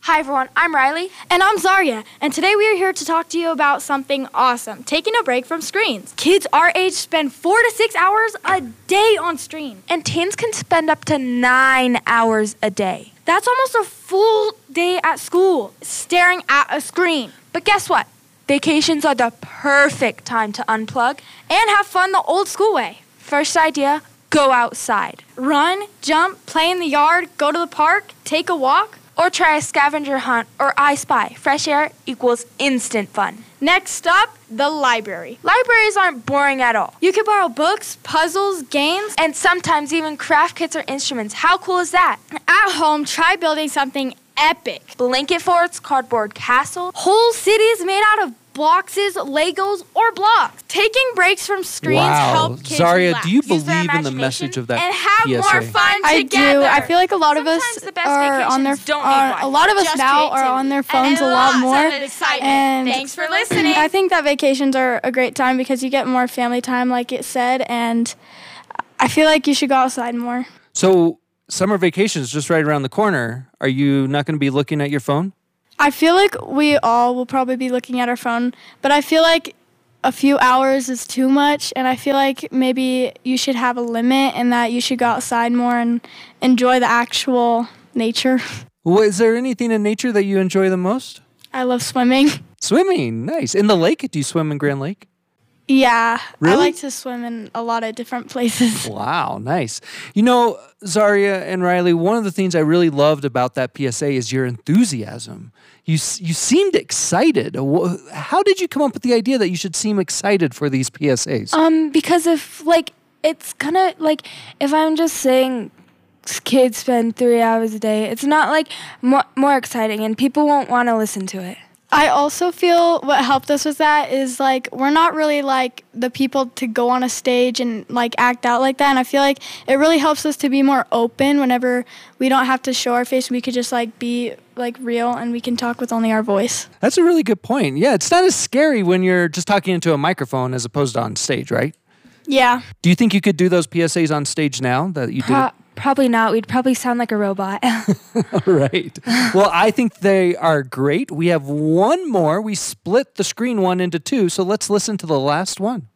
Hi everyone, I'm Riley. And I'm Zaria, and today we are here to talk to you about something awesome, taking a break from screens. Kids our age spend 4 to 6 hours a day on screen. And teens can spend up to 9 hours a day. That's almost a full day at school, staring at a screen. But guess what? Vacations are the perfect time to unplug And have fun the old school way. First idea, go outside. Run, jump, play in the yard, go to the park, take a walk. Or try a scavenger hunt or I Spy. Fresh air equals instant fun. Next up, the library. Libraries aren't boring at all. You can borrow books, puzzles, games, And sometimes even craft kits or instruments. How cool is that? At home, try building something epic. Blanket forts, cardboard castles. Whole cities made out of boxes, Legos, or blocks. Taking breaks from screens help kids Zaria, relax. do you Use their believe in the imagination message of that and have PSA? more fun I together. do. I feel like a lot of us Sometimes the best are on their vacations don't need one. a lot of us Just now are creativity. on their phones And a lot lots more. of excitement. And Thanks for listening. I think that vacations are a great time because you get more family time, like it said, and I feel like you should go outside more. So, summer vacation is just right around the corner. Are you not going to be looking at your phone? I feel like we all will probably be looking at our phone, but I feel like a few hours is too much, and I feel like maybe you should have a limit and that you should go outside more and enjoy the actual nature. Well, is there anything in nature that you enjoy the most? I love swimming. Swimming, nice. In the lake? Do you swim in Grand Lake? Yeah, Really? I like to swim in a lot of different places. Wow, nice. You know, Zaria and Riley, one of the things I really loved about that PSA is your enthusiasm. You seemed excited. How did you come up with the idea that you should seem excited for these PSAs? Because if, it's kind of like, if I'm just saying kids spend 3 hours a day, it's not, more exciting, and people won't want to listen to it. I also feel what helped us with that is we're not really the people to go on a stage and act out like that, and I feel like it really helps us to be more open whenever we don't have to show our face. We could just be real, and we can talk with only our voice. That's a really good point. Yeah, it's not as scary when you're just talking into a microphone as opposed to on stage, right? Yeah. Do you think you could do those PSAs on stage now that you did it? Probably not. We'd probably sound like a robot. All right. Well, I think they are great. We have one more. We split the screen one into two, so let's listen to the last one.